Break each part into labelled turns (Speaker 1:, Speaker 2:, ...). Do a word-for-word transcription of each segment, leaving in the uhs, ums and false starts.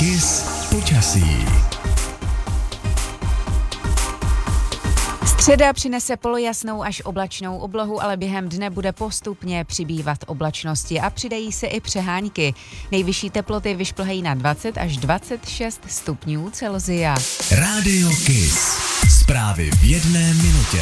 Speaker 1: Kiss počasí.
Speaker 2: Středa přinese polojasnou až oblačnou oblohu, ale během dne bude postupně přibývat oblačnosti a přidají se i přehánky. Nejvyšší teploty vyšplhají na dvacet až dvacet šest stupňů Celsia.
Speaker 1: Rádio Kiss. Zprávy v jedné minutě.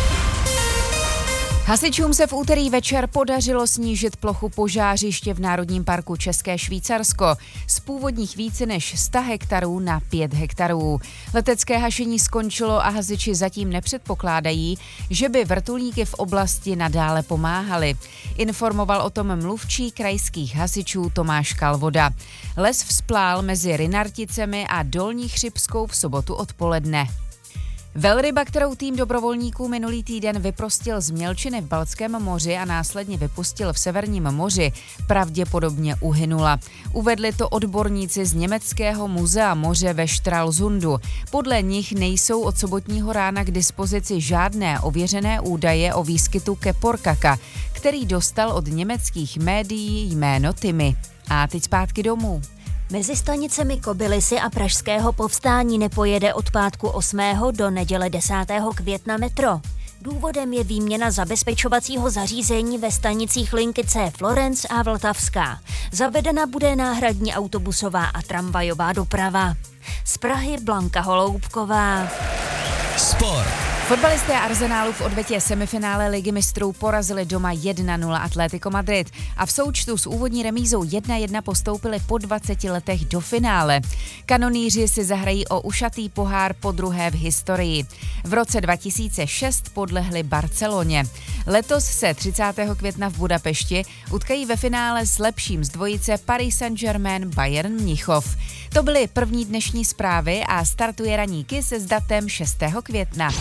Speaker 2: Hasičům se v úterý večer podařilo snížit plochu požářiště v Národním parku České Švýcarsko z původních více než sto hektarů na pět hektarů. Letecké hašení skončilo a hasiči zatím nepředpokládají, že by vrtulníky v oblasti nadále pomáhaly. Informoval o tom mluvčí krajských hasičů Tomáš Kalvoda. Les vzplál mezi Rynarticemi a Dolní Chřibskou v sobotu odpoledne. Velryba, kterou tým dobrovolníků minulý týden vyprostil z mělčiny v Baltském moři a následně vypustil v Severním moři, pravděpodobně uhynula. Uvedli to odborníci z Německého muzea moře ve Stralsundu. Podle nich nejsou od sobotního rána k dispozici žádné ověřené údaje o výskytu keporkaka, který dostal od německých médií jméno Timmy. A teď zpátky domů.
Speaker 3: Mezi stanicemi Kobylisy a Pražského Povstání nepojede od pátku osmého do neděle desátého května metro. Důvodem je výměna zabezpečovacího zařízení ve stanicích linky C Florence a Vltavská. Zavedena bude náhradní autobusová a tramvajová doprava. Z Prahy Blanka Holoubková.
Speaker 1: Sport.
Speaker 2: Fotbalisté Arsenálu v odvetě semifinále Ligy mistrů porazili doma jedna nula Atletico Madrid a v součtu s úvodní remízou jedna jedna postoupili po dvaceti letech do finále. Kanoníři si zahrají o ušatý pohár podruhé v historii. V roce dva tisíce šest podlehli Barceloně. Letos se třicátého května v Budapešti utkají ve finále s lepším z dvojice Paris Saint-Germain Bayern Mnichov. To byly první dnešní zprávy a startuje ranní Kiss s datem šestého května.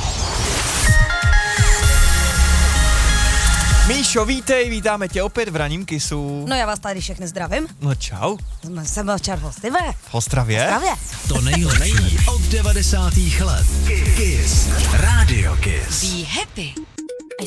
Speaker 4: Míšo, vítej, vítáme tě opět v ranním Kissu.
Speaker 5: No já vás tady všechny zdravím.
Speaker 4: No čau.
Speaker 5: Jsem červostivé.
Speaker 4: V Ostravě.
Speaker 5: Ostravě.
Speaker 1: To nejlepší od devadesátých let. Kiss. Rádio Kiss.
Speaker 2: Be happy.